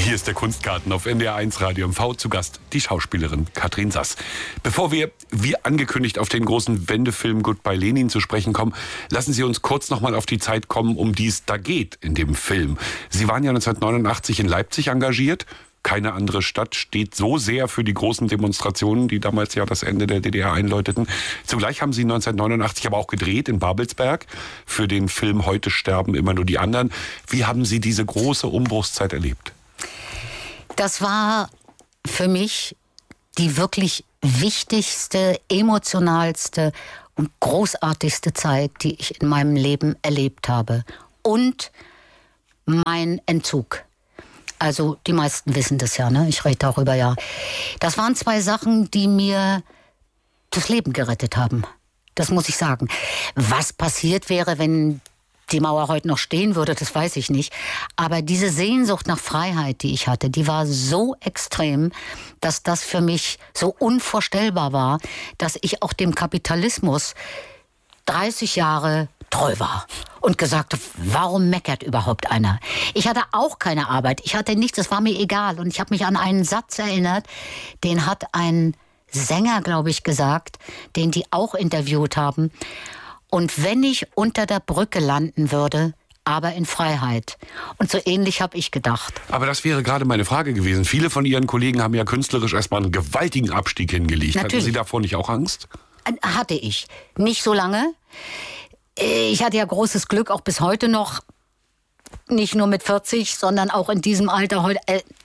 Hier ist der Kunstgarten auf NDR1 Radio MV. Zu Gast die Schauspielerin Katrin Sass. Bevor wir, wie angekündigt, auf den großen Wendefilm Goodbye Lenin zu sprechen kommen, lassen Sie uns kurz nochmal auf die Zeit kommen, um die es da geht in dem Film. Sie waren ja 1989 in Leipzig engagiert. Keine andere Stadt steht so sehr für die großen Demonstrationen, die damals ja das Ende der DDR einläuteten. Zugleich haben Sie 1989 aber auch gedreht in Babelsberg für den Film Heute sterben immer nur die anderen. Wie haben Sie diese große Umbruchszeit erlebt? Das war für mich die wirklich wichtigste, emotionalste und großartigste Zeit, die ich in meinem Leben erlebt habe. Und mein Entzug. Also die meisten wissen das ja, ne? Ich rede darüber ja. Das waren zwei Sachen, die mir das Leben gerettet haben. Das muss ich sagen. Was passiert wäre, wenn die Mauer heute noch stehen würde, das weiß ich nicht. Aber diese Sehnsucht nach Freiheit, die ich hatte, die war so extrem, dass das für mich so unvorstellbar war, dass ich auch dem Kapitalismus 30 Jahre treu war und gesagt habe, warum meckert überhaupt einer? Ich hatte auch keine Arbeit, ich hatte nichts, es war mir egal. Und ich habe mich an einen Satz erinnert, den hat ein Sänger, glaube ich, gesagt, den die auch interviewt haben. Und wenn ich unter der Brücke landen würde, aber in Freiheit. Und so ähnlich habe ich gedacht. Aber das wäre gerade meine Frage gewesen. Viele von Ihren Kollegen haben ja künstlerisch erstmal einen gewaltigen Abstieg hingelegt. Natürlich. Hatten Sie davor nicht auch Angst? Hatte ich. Nicht so lange. Ich hatte ja großes Glück, auch bis heute noch, nicht nur mit 40, sondern auch in diesem Alter heute,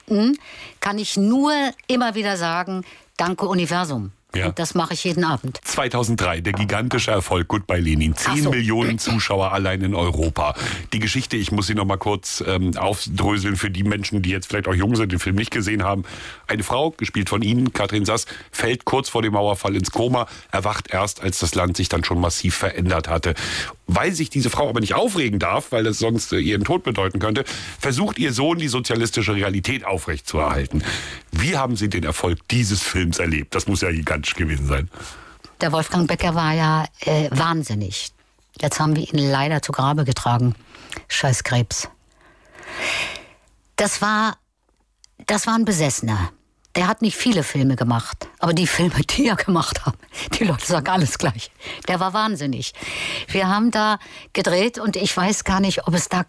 kann ich nur immer wieder sagen, danke Universum. Ja. Und das mache ich jeden Abend. 2003, der gigantische Erfolg Goodbye Lenin. 10 Millionen Zuschauer allein in Europa. Die Geschichte, ich muss sie noch mal kurz aufdröseln für die Menschen, die jetzt vielleicht auch jung sind, den Film nicht gesehen haben. Eine Frau, gespielt von Ihnen, Katrin Sass, fällt kurz vor dem Mauerfall ins Koma, erwacht erst, als das Land sich dann schon massiv verändert hatte. Weil sich diese Frau aber nicht aufregen darf, weil das sonst ihren Tod bedeuten könnte, versucht ihr Sohn, die sozialistische Realität aufrechtzuerhalten. Wie haben Sie den Erfolg dieses Films erlebt? Das muss ja gigantisch gewesen sein. Der Wolfgang Becker war ja wahnsinnig. Jetzt haben wir ihn leider zu Grabe getragen. Scheiß Krebs. Das war ein Besessener. Der hat nicht viele Filme gemacht, aber die Filme, die er gemacht hat, die Leute sagen alles gleich. Der war wahnsinnig. Wir haben da gedreht und ich weiß gar nicht, da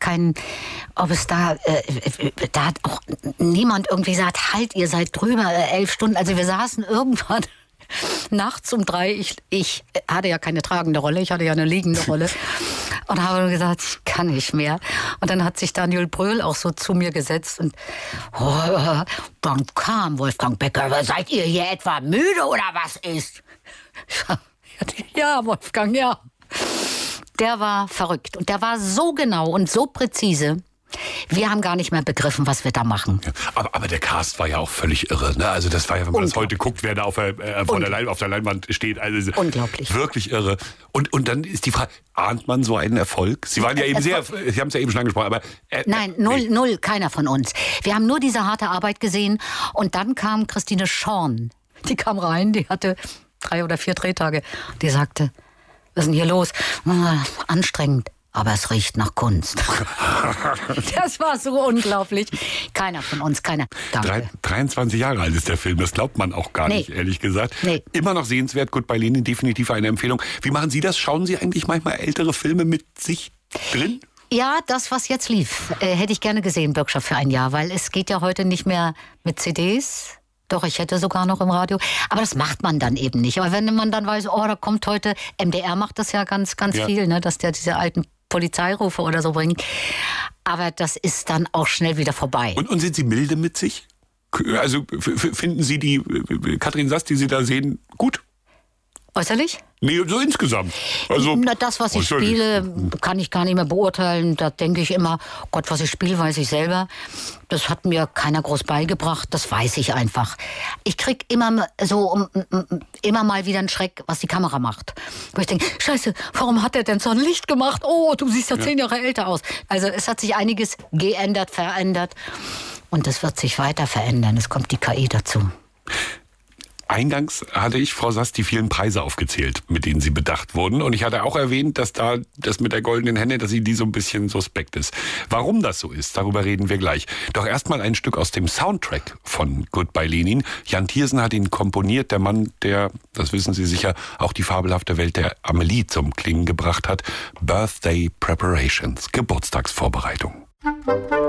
hat auch niemand irgendwie gesagt, halt, ihr seid drüber, 11 Stunden. Also wir saßen irgendwann nachts um 3, ich hatte ja keine tragende Rolle, ich hatte ja eine liegende Rolle und habe gesagt, ich kann nicht mehr. Und dann hat sich Daniel Brühl auch so zu mir gesetzt und dann kam Wolfgang Becker, seid ihr hier etwa müde oder was ist? Ja, Wolfgang, ja. Der war verrückt und der war so genau und so präzise. Wir haben gar nicht mehr begriffen, was wir da machen. Ja, aber der Cast war ja auch völlig irre. Ne? Also das war ja, wenn man das heute guckt, wer da auf der Leinwand steht. Also unglaublich. Wirklich irre. Und dann ist die Frage, ahnt man so einen Erfolg? Sie waren ja eben Sie haben es ja eben schon angesprochen, aber... Nein, null, keiner von uns. Wir haben nur diese harte Arbeit gesehen und dann kam Christine Schorn. Die kam rein, die hatte 3 oder 4 Drehtage. Die sagte, was ist denn hier los? Anstrengend. Aber es riecht nach Kunst. Das war so unglaublich. Keiner von uns, keiner. Danke. 23 Jahre alt ist der Film, das glaubt man auch gar nicht, ehrlich gesagt. Nee. Immer noch sehenswert, Goodbye Lenin, definitiv eine Empfehlung. Wie machen Sie das? Schauen Sie eigentlich manchmal ältere Filme mit sich drin? Ja, das, was jetzt lief, hätte ich gerne gesehen, Bürgschaft für ein Jahr, weil es geht ja heute nicht mehr mit CDs. Doch, ich hätte sogar noch im Radio. Aber das macht man dann eben nicht. Aber wenn man dann weiß, da kommt heute, MDR macht das ja ganz viel, ne, dass der diese alten Polizeirufe oder so bringt. Aber das ist dann auch schnell wieder vorbei. Und sind Sie milde mit sich? Also finden Sie die Katrin Sass, die Sie da sehen, gut? Äußerlich? Nee, so insgesamt. Also, das, was ich spiele, kann ich gar nicht mehr beurteilen. Da denke ich immer, Gott, was ich spiele, weiß ich selber. Das hat mir keiner groß beigebracht. Das weiß ich einfach. Ich krieg immer mal wieder einen Schreck, was die Kamera macht. Wo ich denke, Scheiße, warum hat er denn so ein Licht gemacht? Oh, du siehst ja 10 Jahre älter aus. Also es hat sich einiges geändert, verändert. Und es wird sich weiter verändern. Es kommt die KI dazu. Eingangs hatte ich, Frau Sass, die vielen Preise aufgezählt, mit denen Sie bedacht wurden. Und ich hatte auch erwähnt, dass da das mit der goldenen Henne, dass Ihnen die so ein bisschen suspekt ist. Warum das so ist, darüber reden wir gleich. Doch erstmal ein Stück aus dem Soundtrack von Goodbye Lenin. Jan Tiersen hat ihn komponiert, der Mann, der, das wissen Sie sicher, auch die fabelhafte Welt der Amelie zum Klingen gebracht hat. Birthday Preparations, Geburtstagsvorbereitung.